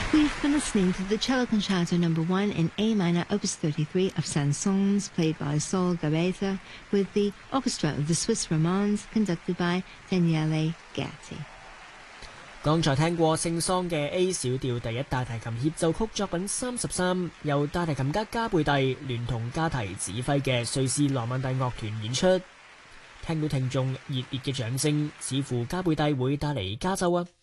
We've been listening to the Cello Concerto No. 1 in A minor, Opus 33 of Saint-Saëns, played by Saul Gabetta, with the orchestra of the Swiss Romands, conducted by Daniele Gatti. 剛才聽過聖桑嘅 A 小調第一大提琴協奏曲作品33，由大提琴家加貝蒂聯同加提指揮嘅瑞士羅曼蒂樂團演出。聽到聽眾熱烈嘅掌聲，似乎加貝蒂會帶嚟加州啊！